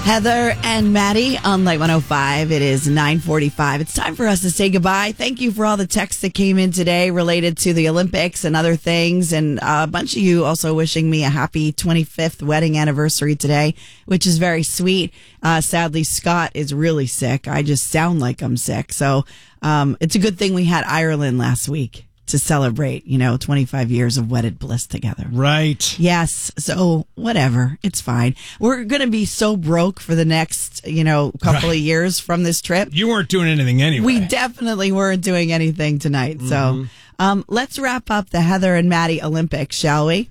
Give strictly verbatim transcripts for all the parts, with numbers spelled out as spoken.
Heather and Maddie on Light one oh five. It is nine forty-five. It's time for us to say goodbye. Thank you for all the texts that came in today related to the Olympics and other things. And a bunch of you also wishing me a happy twenty-fifth wedding anniversary today, which is very sweet. Uh, sadly, Scott is really sick. I just sound like I'm sick. So um, it's a good thing we had Ireland last week to celebrate, you know, twenty-five years of wedded bliss together. Right. Yes. So whatever. It's fine. We're going to be so broke for the next, you know, couple right. of years from this trip. You weren't doing anything anyway. We definitely weren't doing anything tonight. Mm-hmm. So um, let's wrap up the Heather and Maddie Olympics, shall we?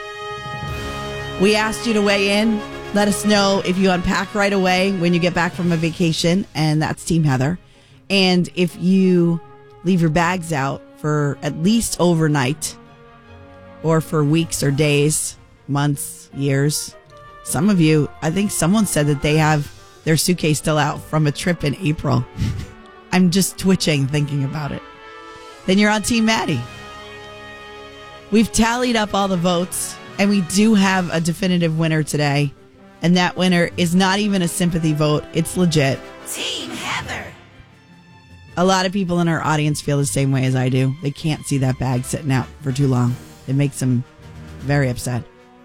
We asked you to weigh in. Let us know if you unpack right away when you get back from a vacation, and that's Team Heather. And if you leave your bags out for at least overnight or for weeks or days, months, years. Some of you, I think someone said that they have their suitcase still out from a trip in April. I'm just twitching thinking about it. Then you're on Team Maddie. We've tallied up all the votes, and we do have a definitive winner today. And that winner is not even a sympathy vote. It's legit. Team Heather. A lot of people in our audience feel the same way as I do. They can't see that bag sitting out for too long. It makes them very upset.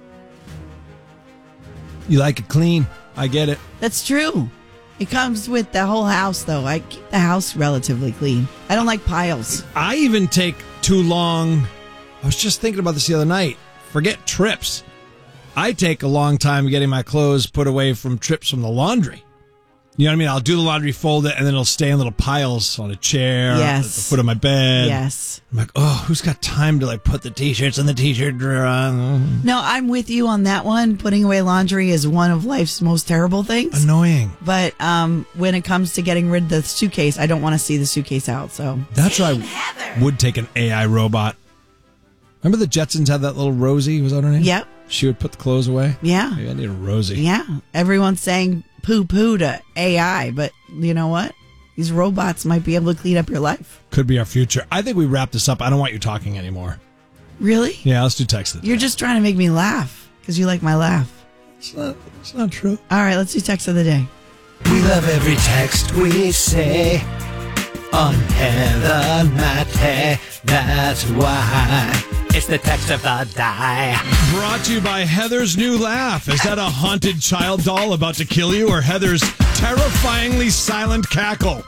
You like it clean. I get it. That's true. It comes with the whole house, though. I keep the house relatively clean. I don't like piles. I even take too long. I was just thinking about this the other night. Forget trips. I take a long time getting my clothes put away from trips from the laundry. You know what I mean? I'll do the laundry, fold it, and then it'll stay in little piles on a chair, yes. at the foot of my bed. Yes. I'm like, oh, who's got time to like put the t-shirts in the t-shirt drawer on? No, I'm with you on that one. Putting away laundry is one of life's most terrible things. Annoying. But um, when it comes to getting rid of the suitcase, I don't want to see the suitcase out. So that's why I would take an A I robot. Remember the Jetsons had that little Rosie? Was that her name? Yep. She would put the clothes away? Yeah. Maybe I need a Rosie. Yeah. Everyone's saying poo-poo to A I, but you know what? These robots might be able to clean up your life. Could be our future. I think we wrap this up. I don't want you talking anymore. Really? Yeah, let's do text of the day. You're just trying to make me laugh because you like my laugh. It's not, it's not true. All right, let's do text of the day. We love every text we say on Heather Matte. That's why it's the text of the day. Brought to you by Heather's new laugh. Is that a haunted child doll about to kill you, or Heather's terrifyingly silent cackle?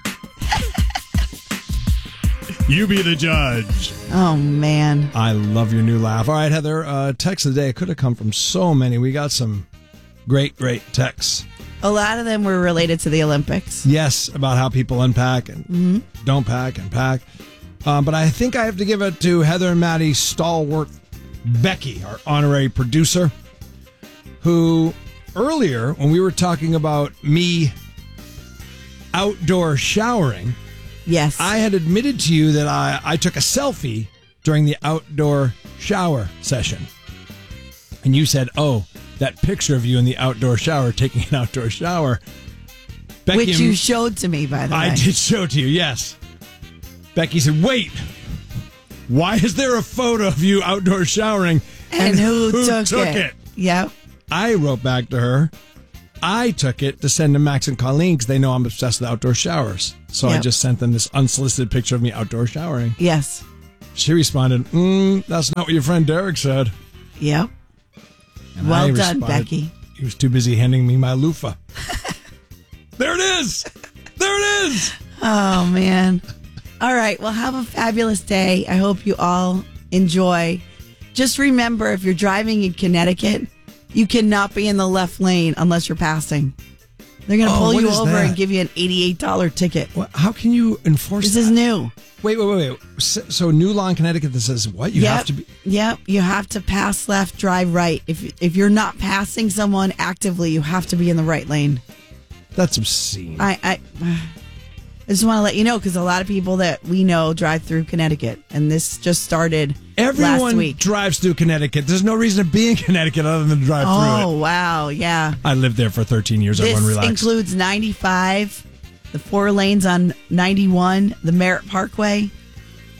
You be the judge. Oh, man. I love your new laugh. All right, Heather, uh, text of the day. It could have come from so many. We got some great, great texts. A lot of them were related to the Olympics. Yes, about how people unpack and mm-hmm. don't pack and pack. Um, but I think I have to give it to Heather and Maddie stalwart Becky, our honorary producer, who earlier, when we were talking about me outdoor showering, yes, I had admitted to you that I, I took a selfie during the outdoor shower session. And you said, oh, that picture of you in the outdoor shower, taking an outdoor shower. Becky Which you showed to me, by the way. I did show to you, yes. Becky said, wait, why is there a photo of you outdoor showering? And, and who, who took, took it? it? Yep. I wrote back to her, I took it to send to Max and Colleen because they know I'm obsessed with outdoor showers. So yep. I just sent them this unsolicited picture of me outdoor showering. Yes. She responded, mm, that's not what your friend Derek said. Yep. And well done, Becky. He was too busy handing me my loofah. There it is. There it is. Oh, man. All right. Well, have a fabulous day. I hope you all enjoy. Just remember, if you're driving in Connecticut, you cannot be in the left lane unless you're passing. They're going to oh, pull you over that? and give you an eighty-eight dollars ticket. What? How can you enforce this that? This is new. Wait, wait, wait, wait. So, so new law in Connecticut that says what? You yep. have to be... Yep. You have to pass left, drive right. If if you're not passing someone actively, you have to be in the right lane. That's obscene. I... I I just want to let you know because a lot of people that we know drive through Connecticut, and this just started Everyone last week. drives through Connecticut. There's no reason to be in Connecticut other than to drive oh, through it. Oh, wow, yeah. I lived there for thirteen years. This Everyone relax. includes ninety-five, the four lanes on ninety-one, the Merritt Parkway.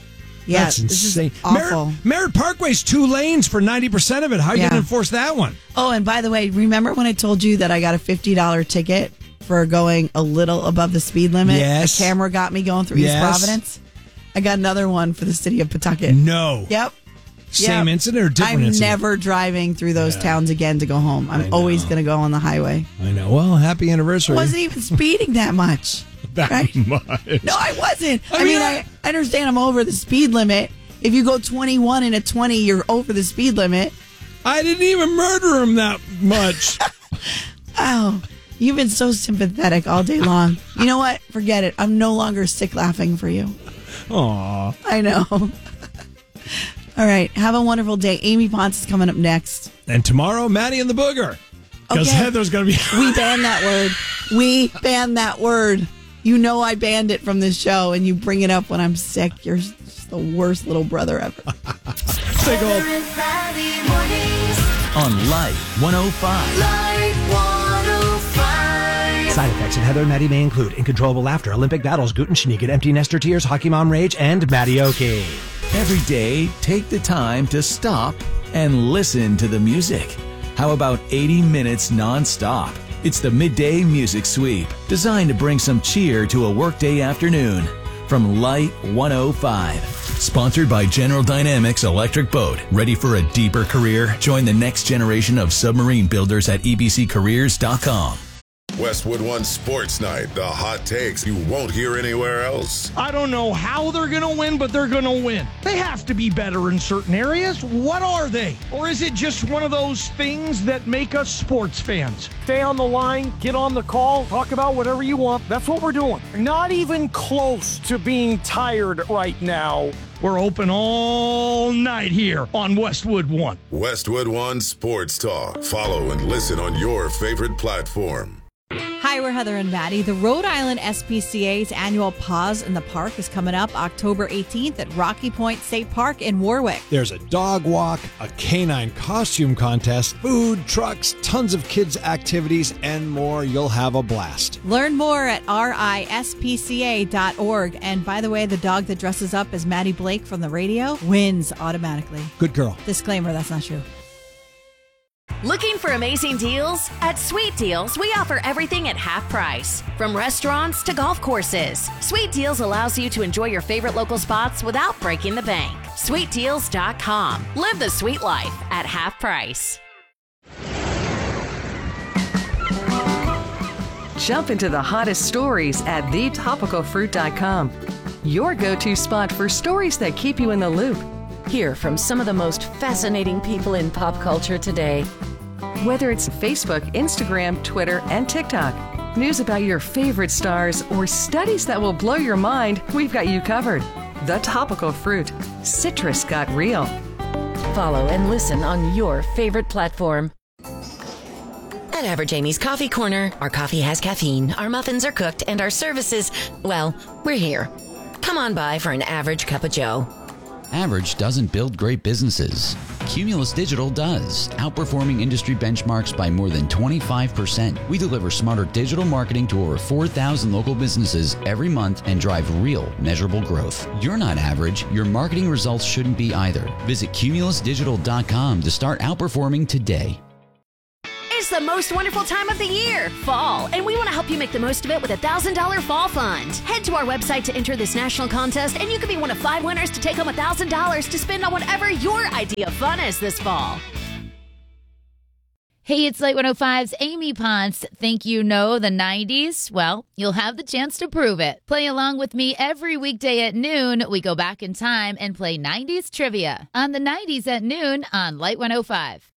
Yeah, That's this is insane. awful. Merritt, Merritt Parkway's two lanes for ninety percent of it. How are you Yeah. going to enforce that one? Oh, and by the way, remember when I told you that I got a fifty dollars ticket for going a little above the speed limit? Yes. A camera got me going through Yes. East Providence. I got another one for the city of Pawtucket. No. Yep. Same Yep. incident or different I'm incident? never driving through those Yeah. towns again to go home. I'm always going to go on the highway. I know. Well, happy anniversary. I wasn't even speeding that much. that right? much. No, I wasn't. I I, mean, mean, I- I, I understand I'm over the speed limit. If you go twenty-one and a twenty, you're over the speed limit. I didn't even murder him that much. Oh, you've been so sympathetic all day long. You know what? Forget it. I'm no longer sick laughing for you. Aw. I know. All right. Have a wonderful day. Amy Ponce is coming up next. And tomorrow, Maddie and the Booger. Because Okay. Heather's going to be... We banned that word. We banned that word. You know I banned it from this show, and you bring it up when I'm sick. You're just the worst little brother ever. Big old... On Light one oh five. Side effects of Heather and Maddie may include uncontrollable laughter, Olympic battles, gluten sneak, empty nester tears, hockey mom rage, and Maddie-oki. Every day, take the time to stop and listen to the music. How about eighty minutes non-stop? It's the Midday Music Sweep, designed to bring some cheer to a workday afternoon. From Light one oh five. Sponsored by General Dynamics Electric Boat. Ready for a deeper career? Join the next generation of submarine builders at e b c careers dot com. Westwood One Sports Night, the hot takes you won't hear anywhere else. I don't know how they're going to win, but they're going to win. They have to be better in certain areas. What are they? Or is it just one of those things that make us sports fans? Stay on the line, get on the call, talk about whatever you want. That's what we're doing. Not even close to being tired right now. We're open all night here on Westwood One. Westwood One Sports Talk. Follow and listen on your favorite platform. Hi, we're Heather and Maddie. The Rhode Island S P C A's annual Paws in the Park is coming up October eighteenth at Rocky Point State Park in Warwick. There's a dog walk, a canine costume contest, food, trucks, tons of kids' activities, and more. You'll have a blast. Learn more at R I S P C A dot org. And by the way, the dog that dresses up as Maddie Blake from the radio wins automatically. Good girl. Disclaimer, that's not true. Looking for amazing deals? At Sweet Deals, we offer everything at half price. From restaurants to golf courses, Sweet Deals allows you to enjoy your favorite local spots without breaking the bank. sweet deals dot com. Live the sweet life at half price. Jump into the hottest stories at the topical fruit dot com. Your go-to spot for stories that keep you in the loop. Hear from some of the most fascinating people in pop culture today. Whether it's Facebook, Instagram, Twitter, and TikTok, news about your favorite stars, or studies that will blow your mind, we've got you covered. The Topical Fruit. Citrus got real. Follow and listen on your favorite platform. At Average Amy's Coffee Corner, our coffee has caffeine, our muffins are cooked, and our services, well, we're here. Come on by for an average cup of joe. Average doesn't build great businesses. Cumulus Digital does, outperforming industry benchmarks by more than twenty-five percent. We deliver smarter digital marketing to over four thousand local businesses every month and drive real, measurable growth. You're not average. Your marketing results shouldn't be either. Visit cumulus digital dot com to start outperforming today. It's the most wonderful time of the year, fall, and we want to help you make the most of it with a one thousand dollars Fall Fund. Head to our website to enter this national contest, and you could be one of five winners to take home one thousand dollars to spend on whatever your idea of fun is this fall. Hey, it's Light one oh five's Amy Ponce. Think you know the nineties? Well, you'll have the chance to prove it. Play along with me every weekday at noon. We go back in time and play nineties trivia on the nineties at noon on Light one oh five.